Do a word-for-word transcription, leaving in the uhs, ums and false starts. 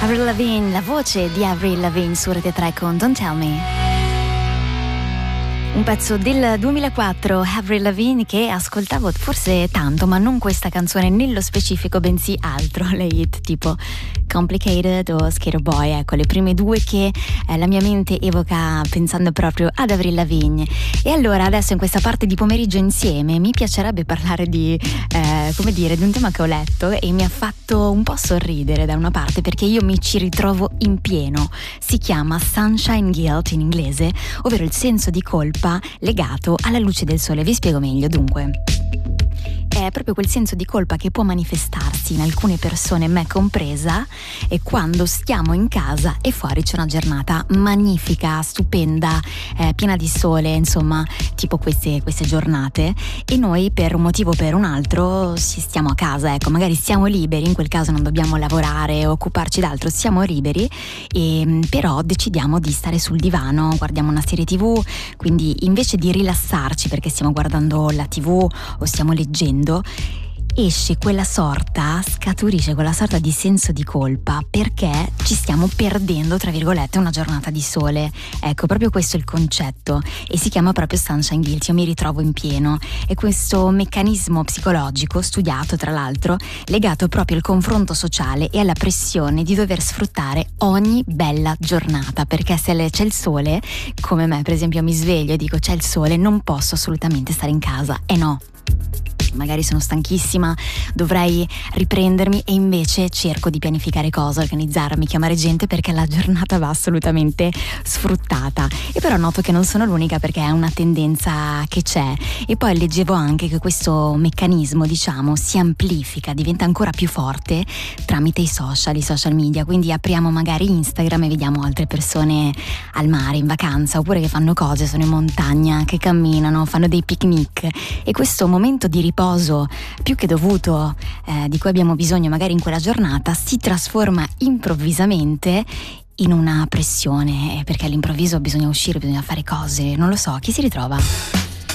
Avril Lavigne, la voce di Avril Lavigne su Rete tre con Don't Tell Me. Un pezzo del duemilaquattro, Avril Lavigne, che ascoltavo forse tanto, ma non questa canzone nello specifico, bensì altro, le hit tipo Complicated o Skater Boy, ecco le prime due che eh, la mia mente evoca pensando proprio ad Avril Lavigne. E allora adesso in questa parte di pomeriggio insieme mi piacerebbe parlare di, eh, come dire, di un tema che ho letto e mi ha fatto un po' sorridere da una parte, perché io mi ci ritrovo in pieno. Si chiama Sunshine Guilt in inglese, ovvero il senso di colpa legato alla luce del sole. Vi spiego meglio. Dunque, è proprio quel senso di colpa che può manifestarsi in alcune persone, me compresa, e quando stiamo in casa e fuori c'è una giornata magnifica, stupenda, eh, piena di sole, insomma, tipo queste, queste giornate, e noi per un motivo o per un altro ci stiamo a casa, ecco, magari siamo liberi, in quel caso non dobbiamo lavorare o occuparci d'altro, siamo liberi, e però decidiamo di stare sul divano, guardiamo una serie tv, quindi invece di rilassarci perché stiamo guardando la tv o stiamo leggendo, esce quella sorta, scaturisce quella sorta di senso di colpa perché ci stiamo perdendo, tra virgolette, una giornata di sole. Ecco, proprio questo è il concetto e si chiama proprio Sunshine Guilt. Io mi ritrovo in pieno. È questo meccanismo psicologico, studiato tra l'altro, legato proprio al confronto sociale e alla pressione di dover sfruttare ogni bella giornata, perché se c'è il sole, come me per esempio, mi sveglio e dico c'è il sole, non posso assolutamente stare in casa. E no, magari sono stanchissima, dovrei riprendermi e invece cerco di pianificare cose, organizzarmi, chiamare gente perché la giornata va assolutamente sfruttata. E però noto che non sono l'unica, perché è una tendenza che c'è. E poi leggevo anche che questo meccanismo, diciamo, si amplifica, diventa ancora più forte tramite i social, i social media. Quindi apriamo magari Instagram e vediamo altre persone al mare, in vacanza, oppure che fanno cose, sono in montagna, che camminano, fanno dei picnic, e questo momento di riposo più che dovuto, eh, di cui abbiamo bisogno magari in quella giornata, si trasforma improvvisamente in una pressione, perché all'improvviso bisogna uscire, bisogna fare cose, non lo so, chi si ritrova?